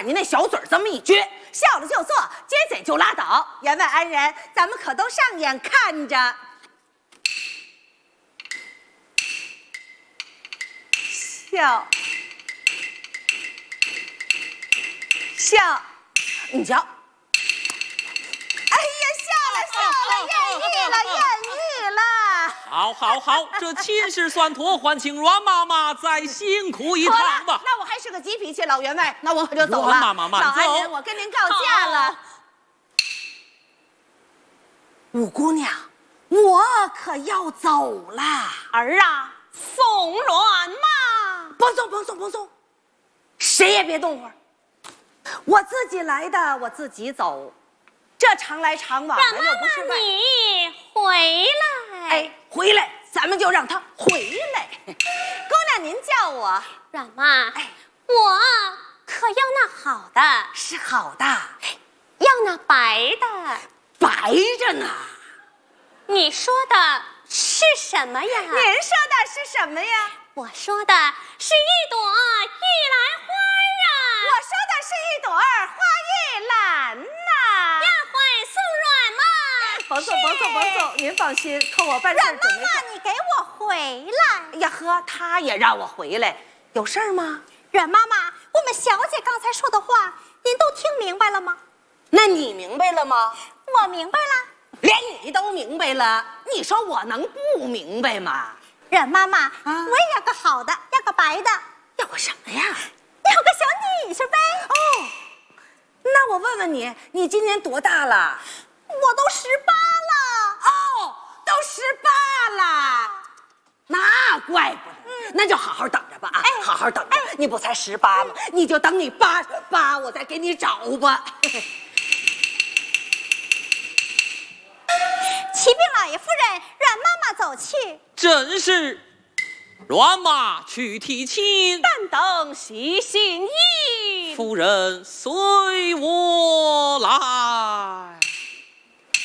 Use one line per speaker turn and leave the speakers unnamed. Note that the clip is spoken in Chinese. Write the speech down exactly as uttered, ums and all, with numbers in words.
把你那小嘴这么一撅，笑了就做，接嘴就拉倒。员外安人，咱们可都上眼看着。笑，笑，你瞧。哎呀，笑了笑了，艳遇了艳遇了。
好，好，好，这亲事算妥，还请阮妈妈再辛苦一趟吧。
那我还是个急脾气，老员外，那我可就走了。
阮妈妈慢走。
老安人，我跟您告假了。五姑娘，我可要走了。
儿啊，送阮嘛！
甭送，甭送，甭送，谁也别动会儿。我自己来的，我自己走。这常来常往的，又不是外。
你回来。
哎，回来，咱们就让他回来。姑娘，您叫我
阮妈。
哎，
我可要那好的，
是好的，
要那白的。
白着呢。
你说的是什么呀？
您说的是什么呀？
我说的是一朵玉兰花啊！
我说的是一朵花玉兰呐！
丫鬟送阮嘛！
甭送，甭送，甭送，您放心，扣我办事
阮妈妈，你给我回来！
哎呀呵，他也让我回来，有事儿吗？
阮妈妈，我们小姐刚才说的话，您都听明白了吗？
那你明白了吗？
我明白了。
连你都明白了，你说我能不明白吗？
阮妈妈，
啊、
我也要个好的，要个白的，
要个什么呀？
要个小女婿呗。
哦，那我问问你，你今年多大了？
我都十八了。
哦，都十八了，那怪不得。嗯，那就好好等着吧啊！哎、好好等着，哎、你不才十八吗？你就等你八十八，我再给你找吧。
启禀老爷夫人，阮妈妈走去。
真是，阮妈去提亲，
但等喜信衣。
夫人随我来。